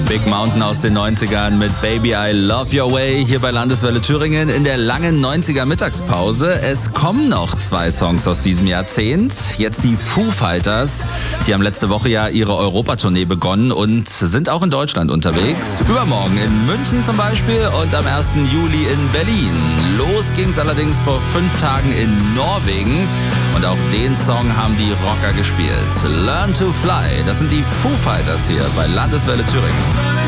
Big Mountain aus den 90ern mit Baby I Love Your Way hier bei Landeswelle Thüringen in der langen 90er Mittagspause. Es kommen noch 2 Songs aus diesem Jahrzehnt. Jetzt die Foo Fighters. Die haben letzte Woche ja ihre Europatournee begonnen und sind auch in Deutschland unterwegs. Übermorgen in München zum Beispiel und am 1. Juli in Berlin. Los ging's allerdings vor 5 Tagen in Norwegen. Und auch den Song haben die Rocker gespielt. Learn to Fly. Das sind die Foo Fighters hier bei Landeswelle Thüringen.